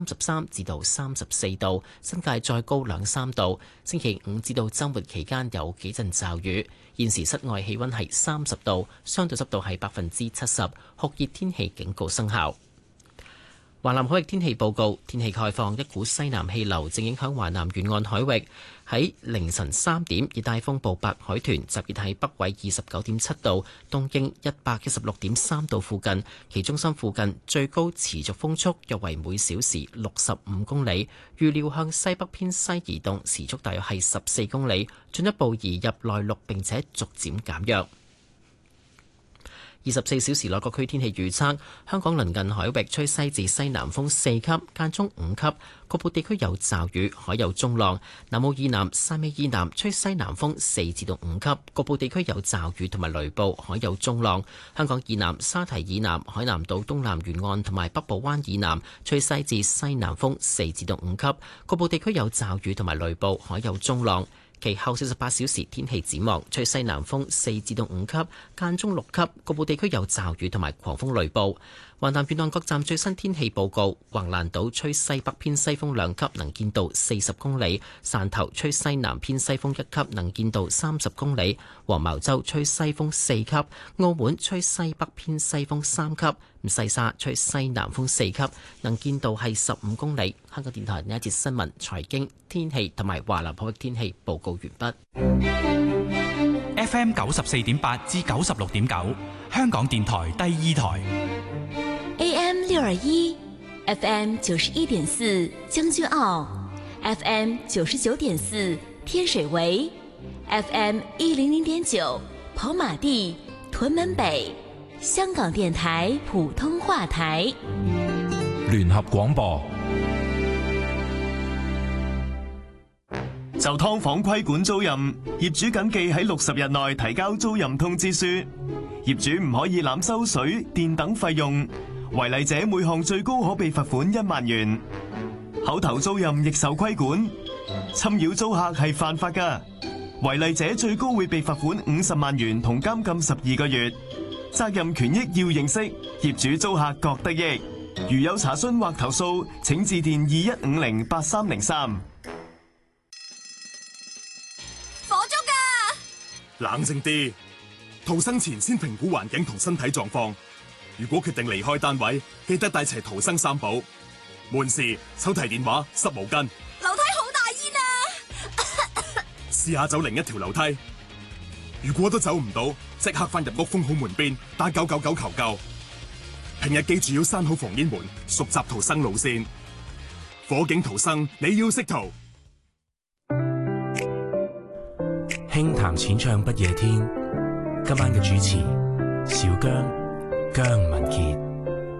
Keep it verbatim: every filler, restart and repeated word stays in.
十三至到三十四度，新界再高兩三度。星期五至到週末期間有幾陣驟雨。現時室外氣溫係三十度，相對濕度係百分之七十，酷熱天氣警告生效。華南海域天氣報告，天氣概況，一股西南氣流正影響華南沿岸海域。喺凌晨三點，熱帶風暴白海豚集結喺北緯二十九點七度、東經一百一十六點三度附近，其中心附近最高持續風速約為每小時六十五公里，預料向西北偏西移動，時速大約係十四公里，進一步移入內陸並且逐漸減弱。二十四小時內各區天氣預測：香港鄰近海域吹西至西南風四級，間中五級，局部地區有驟雨，海有中浪。南澳以南、汕尾以南吹西南風四至到五級，局部地區有驟雨同埋雷暴，海有中浪。香港以南、沙堤以南、海南島東南沿岸同埋北部灣以南吹西至西南風四至到五級，局部地區有驟雨同埋雷暴，海有中浪。其後四十八小時天氣展望，吹西南風四至到五級，間中六級，局部地區有驟雨同埋狂風雷暴。華南沿岸各站最新天氣報告：橫瀾島吹西北偏西風兩級，能見度四十公里；汕頭吹西南偏西風一級，能見度三十公里；黃茅洲吹西風四級；澳門吹西北偏西風三級；西沙吹西南風四級，能見度係十五公里。香港電台呢一節新聞、財經、天氣同埋華南海域天氣報告完畢。 F M 九十四點八至九十六點九，香港電台第二台。 A M 六二一 ，F M 九十一點四將軍澳 ，F M 九十九點四天水圍 ，F M 一零零點九跑馬地屯門北，香港電台普通話台。 聯合廣播。 就劏房規管租賃，業主謹記喺六十日內提交租賃通知書。業主唔可以濫收水電等費用，違例者每項最高可被罰款一萬元。口頭租賃亦受規管，侵擾租客係犯法㗎，違例者最高會被罰款五十萬元同監禁十二個月。責任權益要認識，業主租客各得益。如有查詢或投訴，請致電二一五零八三零三。 火燭㗎！ 冷靜啲，逃生前先評估環境同身體狀況。如果決定離開單位，記得帶齊逃生三寶：門匙、手提電話、濕毛巾。 樓梯好大煙啊！ 試下走另一條樓梯。如果都走唔到，即刻翻入屋封好門邊，打九九九求救。平日記住要閂好防煙門，熟習逃生路線。火警逃生，你要識逃。 輕談淺唱不夜天，今晚嘅主持小姜姜文傑。